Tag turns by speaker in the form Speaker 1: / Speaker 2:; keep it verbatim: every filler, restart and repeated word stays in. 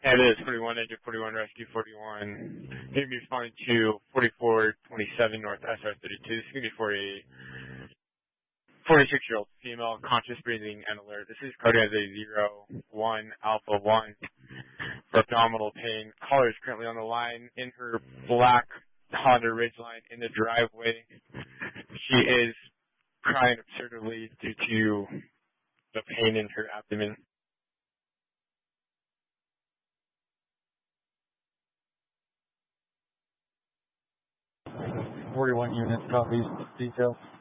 Speaker 1: And it is forty-one Engine forty-one Rescue forty-one. Going to be responding to forty-four twenty-seven North S R thirty-two. This is going to be for a forty-six-year-old female, conscious breathing and alert. This is coded as a zero one Alpha one for abdominal pain. Caller is currently on the line in her black Honda Ridgeline in the driveway. She is crying absurdly due to the pain in her abdomen.
Speaker 2: forty-one units, copies, details.